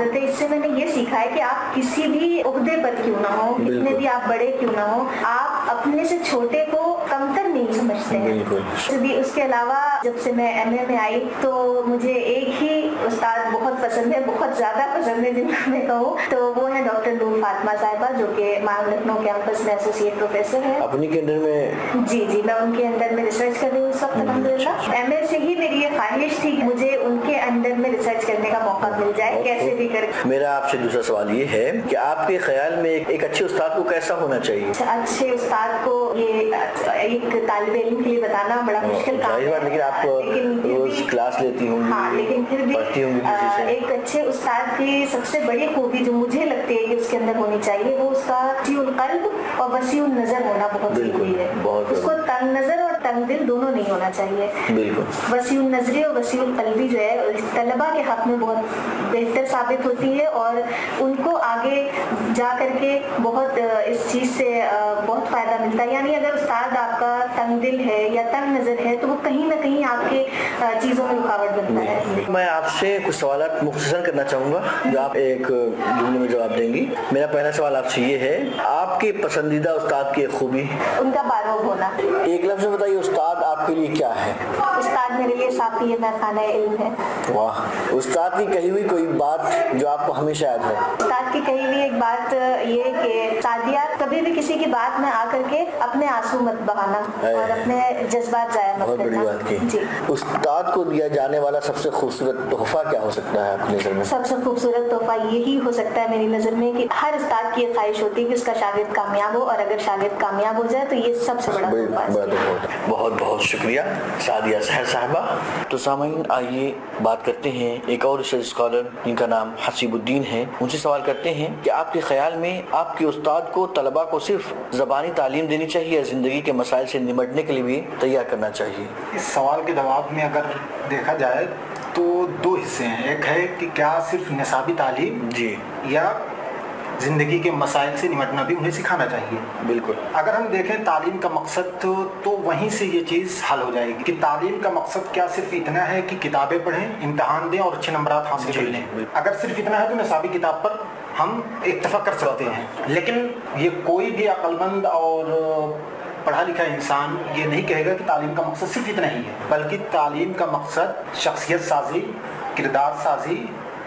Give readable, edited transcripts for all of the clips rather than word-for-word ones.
आदत है। इससे मैंने ये सीखा है कि आप किसी भी ओहदे पर क्यों ना हो, कितने भी आप बड़े क्यों ना हो, आप अपने से छोटे को कमतर नहीं समझते हैं। उसके अलावा जब से मैं MA में आई तो मुझे एक ही उस्ताद बहुत पसंद है, बहुत ज़्यादा पसंद है जिनको मैं कहूँ, तो वो है डॉक्टर नूर फातिमा साहिबा, जो कि मांग लखनऊ कैंपस में एसोसिएट प्रोफेसर है। अपनी के अंडर में? जी, मैं उनके अंडर में रिसर्च कर रही हूँ इस वक्त अल्हम्दुलिल्लाह। MA से ही मेरी ये ख्वाहिश थी कि मुझे उनके अंडर में रिसर्च करने का मौका मिल जाए, कैसे भी करके। मेरा आपसे दूसरा सवाल ये है कि आपके ख्याल में एक अच्छे उस्ताद को कैसा होना चाहिए? अच्छे उस्ताद को ये एक तालिब इल्म के लिए बताना बड़ा मुश्किल काम है, लेकिन आप रोज क्लास लेती होंगी। हाँ, लेकिन फिर भी एक अच्छे उस्ताद की सबसे बड़ी खूबी जो मुझे लगती है कि उसके अंदर होनी चाहिए, वो उसका वसीउल क़ल्ब और वसीउल नज़र होना बहुत जरूरी है। उसको तंग नज़र और तंग दिल दोनों नहीं होना चाहिए। बिल्कुल। वसीउल नज़री और वसीउल क़ल्बी जो है तलबा के हक़ में बहुत बेहतर साबित होती है और उनको आगे जा करके बहुत इस चीज़ से बहुत फ़ायदा मिलता है। यानी अगर उस्ताद आपका तंग दिल है या तंग नज़र है तो वो कहीं ना कहीं आपके चीज़ों में रुकावट बनता है। मैं आपसे कुछ सवाल मुख्तसर करना चाहूँगा जो आप एक जुमले में जवाब देंगी। मेरा पहला सवाल आपसे ये है, आपके पसंदीदा उस्ताद की खूबी? उनका बारोब होना। एक लफ्ज़ में बताइए, उस्ताद आपके लिए क्या है? उस्ताद मेरे लिए साथी है, खाना इल्म है। वाह। उस्ताद की कही हुई कोई बात जो आपको हमेशा याद है? उस्ताद की कही हुई एक बात ये कि सादिया, कभी भी किसी की बात में आकर के अपने आंसू मत बहाना और अपने जज्बात जाया मत करना। बहुत बड़ी बात की। जी। उस्ताद को दिया जाने वाला सबसे खूबसूरत तोहफा क्या हो सकता है आपकी नज़र में? सबसे खूबसूरत तोहफा यही हो सकता है मेरी नज़र में कि हर उस्ताद की ख्वाहिश होती है कि उसका शागिर्द कामयाब हो, और अगर शागिर्द कामयाब हो जाए तो ये सबसे बड़ा तोहफा है। बहुत बहुत शुक्रिया सादिया सहर साहबा। तो सामीन, आइए बात करते हैं एक और रिसर्च स्कॉलर जिनका नाम हसीबुद्दीन है। उनसे सवाल करते हैं कि आपके ख्याल में आपके उस्ताद को तलबा को सिर्फ ज़बानी तालीम देनी चाहिए या ज़िंदगी के मसाइल से निपटने के लिए भी तैयार करना चाहिए? इस सवाल के जवाब में अगर देखा जाए तो दो हिस्से हैं। एक है कि क्या सिर्फ निसाबी तालीम जी या ज़िंदगी के मसाइल से निपटना भी उन्हें सिखाना चाहिए। बिल्कुल। अगर हम देखें तालीम का मकसद तो वहीं से ये चीज़ हल हो जाएगी कि तालीम का मकसद क्या सिर्फ इतना है कि किताबें पढ़ें, इम्तहान दें और अच्छे नंबरात हासिल कर लें। अगर सिर्फ इतना है तो निसाबी किताब पर हम इत्तफा कर सकते हैं, लेकिन ये कोई भी अक्लमंद और पढ़ा लिखा इंसान ये नहीं कहेगा कि तालीम का मकसद सिर्फ इतना ही है, बल्कि तालीम का मकसद शख्सियत साजी, किरदार साजी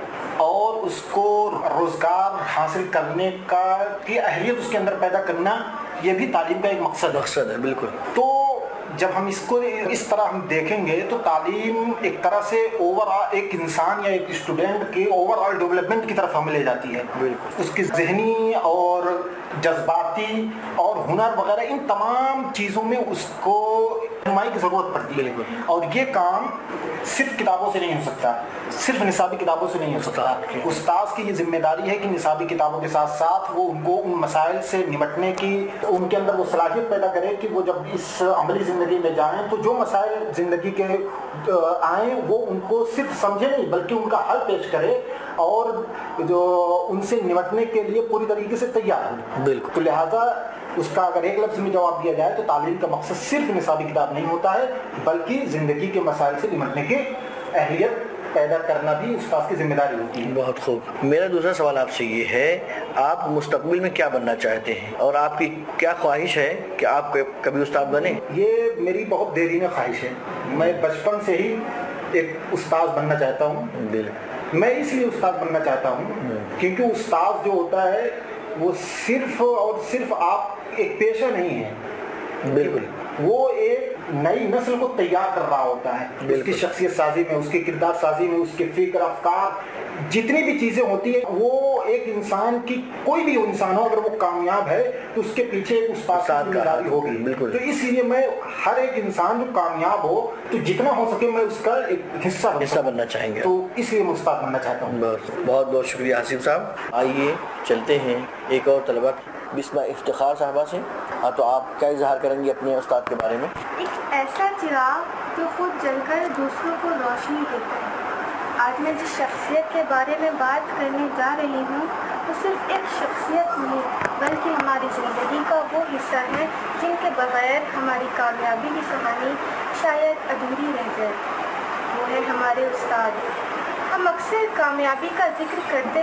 और उसको रोज़गार हासिल करने की अहलियत उसके अंदर पैदा करना, ये भी तालीम का एक मकसद है। बिल्कुल। तो जब हम इसको इस तरह हम देखेंगे तो तालीम एक तरह से ओवरऑल एक इंसान या एक स्टूडेंट के ओवरऑल डेवलपमेंट की तरफ हमें ले जाती है। बिल्कुल। उसकी ज़हनी और जज्बाती और हुनर वगैरह इन तमाम चीज़ों में उसको रहनुमाई की ज़रूरत पड़ती है, और ये काम सिर्फ किताबों से नहीं हो सकता, सिर्फ निसाबी किताबों से नहीं हो सकता। उस्ताद की ये जिम्मेदारी है कि निसाबी किताबों के साथ साथ वो उनको उन मसाइल से निपटने की उनके अंदर वो सलाहियत पैदा करे कि वो जब इस अमली ज़िंदगी में जाएं तो जो मसाइल ज़िंदगी के आएँ वो उनको सिर्फ समझे नहीं बल्कि उनका हल पेश करे और जो उनसे निपटने के लिए पूरी तरीके से तैयार हो। बिल्कुल। तो लिहाजा उसका अगर एक लफ्ज़ में जवाब दिया जाए तो तालीम का मकसद सिर्फ निसाबी किताब नहीं होता है, बल्कि ज़िंदगी के मसाइल से निपटने की अहलियत पैदा करना भी उस्ताद की जिम्मेदारी होती है। बहुत खूब। मेरा दूसरा सवाल आपसे ये है, आप मुस्तकबिल में क्या बनना चाहते हैं और आपकी क्या ख्वाहिश है कि आप कभी उस्ताद बने? ये मेरी बहुत देरीन ख्वाहिश है। मैं बचपन से ही एक उस्ताद बनना चाहता हूँ। मैं इसलिए उस्ताद बनना चाहता हूँ क्योंकि उस्ताद जो होता है वो सिर्फ और सिर्फ आप एक पेशा नहीं है। बिल्कुल। वो एक नई नस्ल को तैयार कर रहा होता है। उसकी शख्सियत साजी में, उसकी किरदार साजी में, उसके फिक्र अफकार जितनी भी चीज़ें होती है, वो एक इंसान की कोई भी इंसान हो अगर वो कामयाब है तो उसके पीछे एक उस्ताद की जिम्मेदारी होगी। तो इसलिए मैं हर एक इंसान जो कामयाब हो तो जितना हो सके मैं उसका एक हिस्सा बनना चाहेंगे। तो इसलिए मैं उस्ताद बनना चाहता हूँ। बहुत बहुत शुक्रिया हासिब साहब। आइए चलते हैं एक और तलबा बिस्मा इफ्तिखार साहबा से। तो आप क्या इजहार करेंगी अपने उस्ताद के बारे में? एक ऐसा चिराग जो खुद जलकर दूसरों को रोशनी देता है। आज मैं जिस शख्सियत के बारे में बात करने जा रही हूँ वो सिर्फ एक शख्सियत नहीं बल्कि हमारी ज़िंदगी का वो हिस्सा है जिनके बगैर हमारी कामयाबी की कहानी शायद अधूरी रह जाए। वो है हमारे उस्ताद। हम अक्सर कामयाबी का जिक्र करते